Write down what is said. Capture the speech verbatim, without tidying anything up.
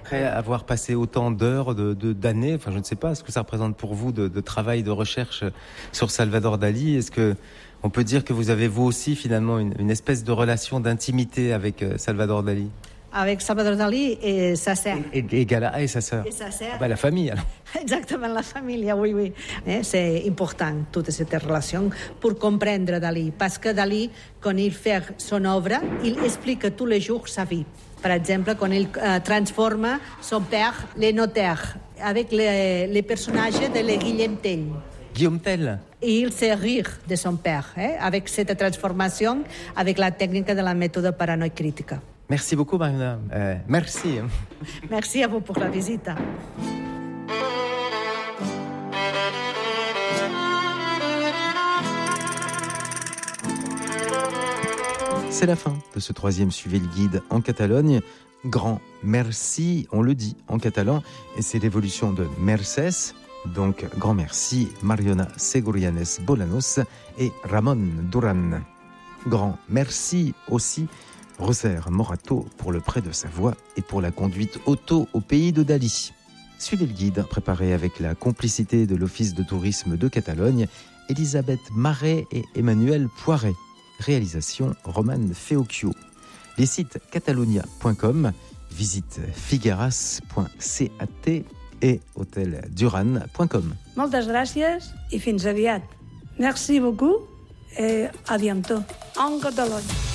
Après avoir passé autant d'heures, de, de, d'années, enfin je ne sais pas ce que ça représente pour vous de, de travail, de recherche sur Salvador Dali, est-ce que on peut dire que vous avez vous aussi finalement une, une espèce de relation d'intimité avec Salvador Dali? Avec Salvador Dali et sa sœur. Et, et, et Gala et sa sœur. Et sa sœur. Ah bah, la famille alors. Exactement, la famille, oui, oui. Eh, c'est important, toute cette relation, pour comprendre Dali. Parce que Dali, quand il fait son œuvre, il explique tous les jours sa vie. Par exemple, quand il euh, transforme son père, les notaires, avec les, les personnages de les Guillaume Tell. Guillaume Tell. Et il sait rire de son père, eh, avec cette transformation, avec la technique de la méthode paranoïa critique. Merci beaucoup, Mariona. Euh, merci. Merci à vous pour la visite. C'est la fin de ce troisième Suivez le guide en Catalogne. Grand merci, on le dit en catalan, et c'est l'évolution de Mercès. Donc, grand merci, Mariona Segurianes Bolanos et Ramon Duran. Grand merci aussi, Roser Morato pour le prêt de sa voix et pour la conduite auto au pays de Dali. Suivez le guide, préparé avec la complicité de l'Office de tourisme de Catalogne, Elisabeth Marais et Emmanuel Poiret. Réalisation Romane Feocchio. Les sites catalonia point com, visite figueras point cat et hôtel duran point com. Moltes gràcies i fins aviat. Merci beaucoup et à bientôt. En Catalogne.